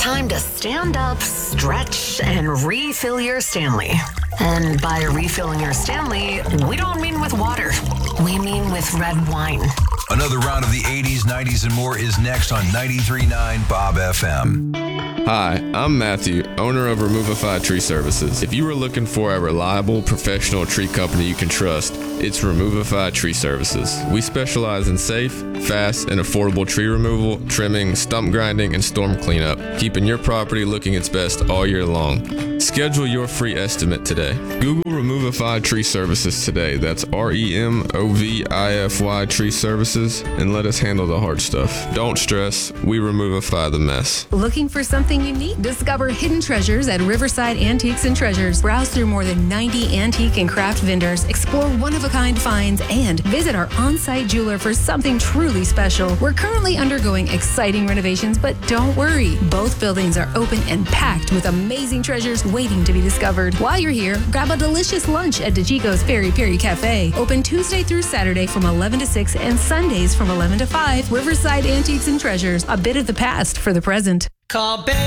time to stand up, stretch, and refill your Stanley. And by refilling your Stanley, we don't mean with water. We mean with red wine. Another round of the 80s, 90s, and more is next on 93.9 Bob FM. Hi, I'm Matthew, owner of Removify Tree Services. If you are looking for a reliable, professional tree company you can trust, it's Removify Tree Services. We specialize in safe, fast, and affordable tree removal, trimming, stump grinding, and storm cleanup, keeping your property looking its best all year long. Schedule your free estimate today. Google Removify Tree Services today. That's REMOVIFY Tree Services, and let us handle the hard stuff. Don't stress, we removify the mess. Looking for something unique? Discover hidden treasures at Riverside Antiques and Treasures. Browse through more than 90 antique and craft vendors, explore one-of-a-kind finds, and visit our on-site jeweler for something truly special. We're currently undergoing exciting renovations, but don't worry. Both buildings are open and packed with amazing treasures waiting to be discovered. While you're here, grab a delicious lunch at DeChico's Peri Peri Cafe. Open Tuesday through Saturday from 11 to 6 and Sundays from 11 to 5. Riverside Antiques and Treasures, a bit of the past for the present. Call